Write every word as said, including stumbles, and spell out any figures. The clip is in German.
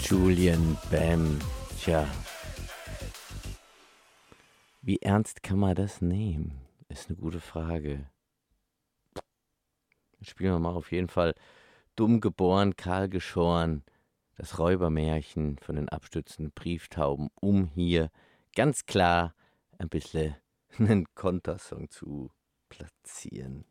Julian Bam. Tja, wie ernst kann man das nehmen? Ist eine gute Frage. Spielen wir mal auf jeden Fall dumm geboren, kahl geschoren, das Räubermärchen von den abstürzenden Brieftauben, um hier ganz klar ein bisschen einen Kontersong zu platzieren.